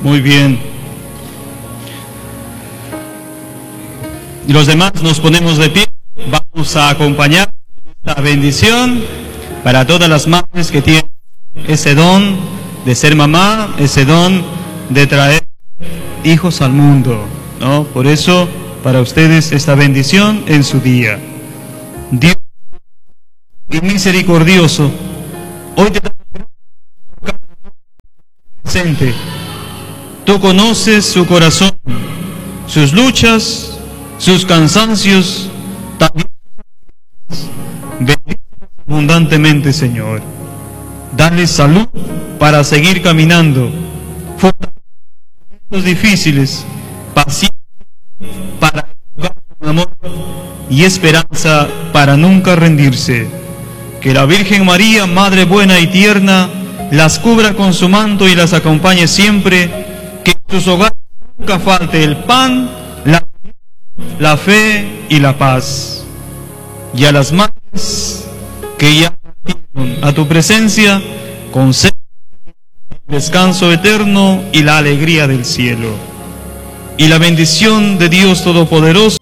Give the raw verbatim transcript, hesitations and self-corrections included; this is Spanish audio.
Muy bien. Y los demás nos ponemos de pie. Vamos a acompañar esta bendición para todas las madres que tienen ese don de ser mamá, ese don de traer hijos al mundo, ¿no? Por eso, para ustedes esta bendición en su día. Dios y misericordioso, hoy te damos presente. Tú conoces su corazón, sus luchas, sus cansancios, también bendice abundantemente, Señor. Dale salud para seguir caminando, fortalecidos difíciles, paciencia para jugar con amor y esperanza para nunca rendirse. Que la Virgen María, Madre buena y tierna, las cubra con su manto y las acompañe siempre. Que en sus hogares nunca falte el pan, la, la fe y la paz. Y a las madres que ya partieron a tu presencia, concede el descanso eterno y la alegría del cielo. Y la bendición de Dios Todopoderoso,